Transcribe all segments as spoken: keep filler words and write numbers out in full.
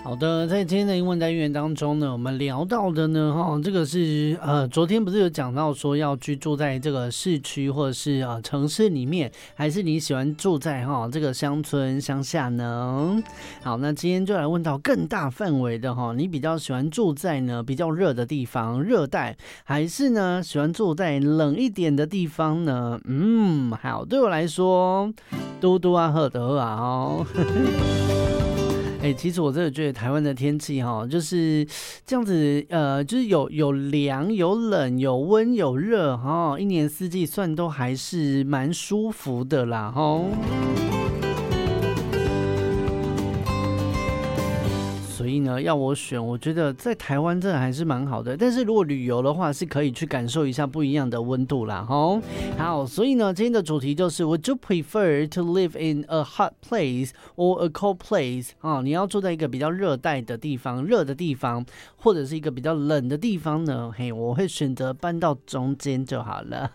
好的，在今天的英文单元当中呢，我们聊到的呢，哈，这个是呃，昨天不是有讲到说要居住在这个市区或者是呃城市里面，还是你喜欢住在哈这个乡村乡下呢？好，那今天就来问到更大范围的哈，你比较喜欢住在呢比较热的地方，热带，还是呢喜欢住在冷一点的地方呢？嗯，好，对我来说，嘟嘟啊，赫德啊，哦。哎、欸，其实我真的觉得台湾的天气哈，就是这样子，呃，就是有有凉、有冷、有温、有热哈，一年四季算都还是蛮舒服的啦哈。所以呢，要我选，我觉得在台湾真的还是蛮好的。但是如果旅游的话，是可以去感受一下不一样的温度啦，吼。好，所以呢，今天的主题就是 Would you prefer to live in a hot place or a cold place？ 啊，你要住在一个比较热带的地方，热的地方，或者是一个比较冷的地方呢？嘿，我会选择搬到中间就好了。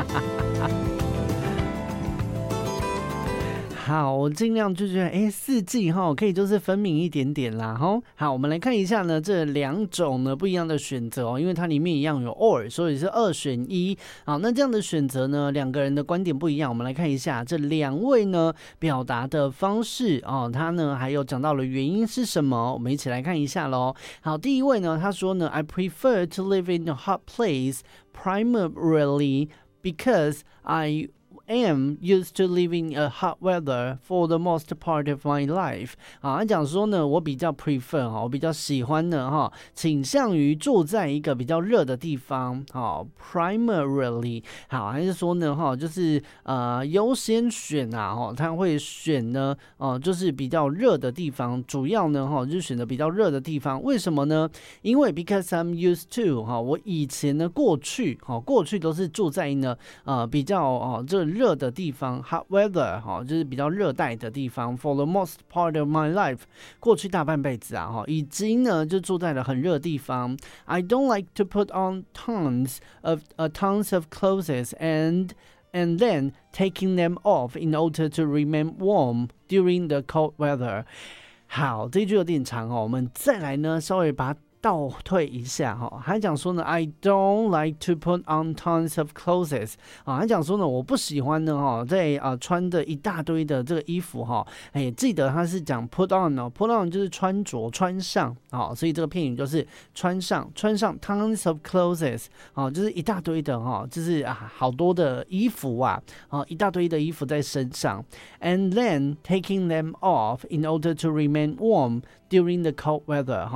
好，我尽量就觉得，哎，四季哈可以就是分明一点点啦，哈。好，我们来看一下呢，这两种呢不一样的选择哦，因为它里面一样有 or， 所以是二选一。好，那这样的选择呢，两个人的观点不一样，我们来看一下这两位呢表达的方式哦，他呢还有讲到了原因是什么，我们一起来看一下喽。好，第一位呢，他说呢 ，I prefer to live in a hot place primarily because I am used to living a hot weather for the most part of my life。 啊，他讲说呢，我比较 prefer 哈，我比较喜欢呢哈，倾向于住在一个比较热的地方。好 ，primarily， 好，还是说呢哈，就是呃优先选啊，哈，他会选呢，哦、呃，就是比较热的地方，主要呢哈，就是选择比较热的地方。为什么呢？因为 because I'm used to 哈，我以前呢过去哈，过去都是住在呢呃比较哦这。热的地方 hot weather 哈，就是比较热带的地方 for the most part of my life， 过去大半辈子啊哈，已经呢就住在了很热的地方。I don't like to put on tons of、uh, tons of clothes and and then taking them off in order to remain warm during the cold weather。 好，这一句有点长哦，我们再来呢稍微把它倒退一下哈，还讲说呢 ，I don't like to put on tons of clothes。啊，还讲说呢，我不喜欢呢哈，在啊穿的一大堆的这个衣服哈，哎，记得他是讲 put on 哦 ，put on 就是穿着穿上啊，所以这个片语就是穿上穿上 tons of clothes， 啊，就是一大堆的哈，就是啊好多的衣服啊，啊一大堆的衣服在身上 ，and then taking them off in order to remain warm during the cold weather。